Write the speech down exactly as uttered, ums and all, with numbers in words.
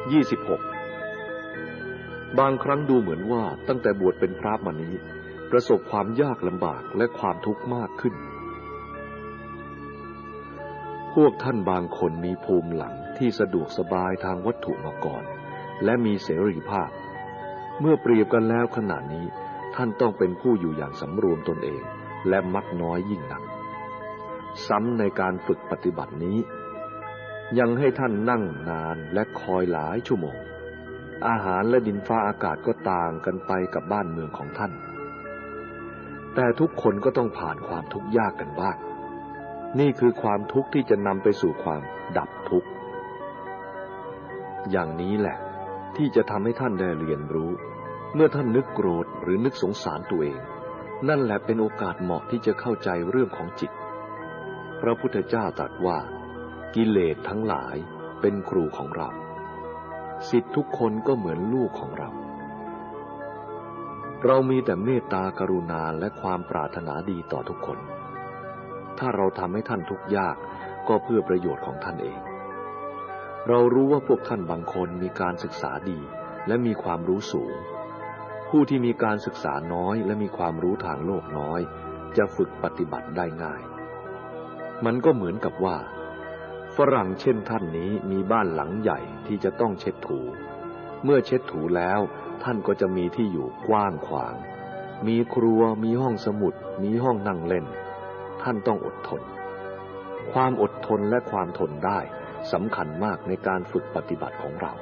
ยี่สิบหกบางครั้งดูเหมือนว่าตั้งแต่บวชเป็นพระมานี้ประสบความยากลำบากและความทุกข์มากขึ้นพวกท่านบางคนมีภูมิหลังที่สะดวกสบายทางวัตถุมาก่อนและมีเสรีภาพเมื่อเปรียบกันแล้วขณะนี้ท่านต้องเป็นผู้อยู่อย่างสำรวมตนเองและมักน้อยยิ่งนักซ้ำในการฝึกปฏิบัตินี้ยังให้ท่านนั่งนานและคอยหลายชั่วโมงอาหารและดินฟ้าอากาศก็ต่างกันไปกับบ้านเมืองของท่านแต่ทุกคนก็ต้องผ่านความทุกข์ยากกันบ้างนี่คือความทุกข์ที่จะนำไปสู่ความดับทุกข์อย่างนี้แหละที่จะทำให้ท่านได้เรียนรู้เมื่อท่านนึกโกรธหรือนึกสงสารตัวเองนั่นแหละเป็นโอกาสเหมาะที่จะเข้าใจเรื่องของจิตพระพุทธเจ้าตรัสว่ากิเลสทั้งหลายเป็นครูของเราศิษย์ทุกคนก็เหมือนลูกของเราเรามีแต่เมตตากรุณาและความปรารถนาดีต่อทุกคนถ้าเราทำให้ท่านทุกข์ยากก็เพื่อประโยชน์ของท่านเองเรารู้ว่าพวกท่านบางคนมีการศึกษาดีและมีความรู้สูงผู้ที่มีการศึกษาน้อยและมีความรู้ทางโลกน้อยจะฝึกปฏิบัติได้ง่ายมันก็เหมือนกับว่าฝรั่งเช่นท่านนี้มีบ้านหลังใหญ่ที่จะต้องเช็ดถูเมื่อเช็ดถูแล้วท่านก็จะมีที่อยู่กว้างขวางมีครัวมีห้องสมุดมีห้องนั่งเล่นท่านต้องอดทนความอดทนและความทนได้สำคัญมากในการฝึกปฏิบัติของเรา